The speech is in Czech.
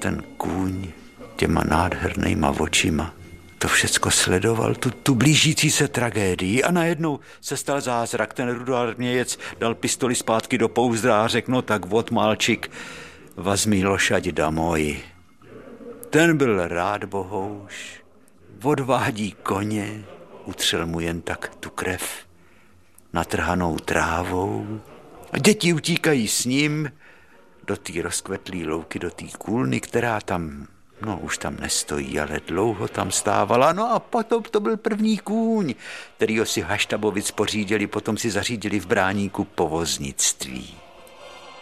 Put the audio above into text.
ten kůň těma nádhernýma očima to všecko sledoval, tu blížící se tragédii a najednou se stal zázrak. Ten rudoarmějec dal pistoli zpátky do pouzdra a řekl, no tak vod malčik, vazmí lošať damoj. Ten byl rád bohouš, odvádí koně, utřel mu jen tak tu krev natrhanou trávou a děti utíkají s ním do té rozkvetlý louky, do té kůlny, která tam, no už tam nestojí, ale dlouho tam stávala. No a potom to byl první kůň, kterýho si Haštabovic pořídili, potom si zařídili v Bráníku povoznictví.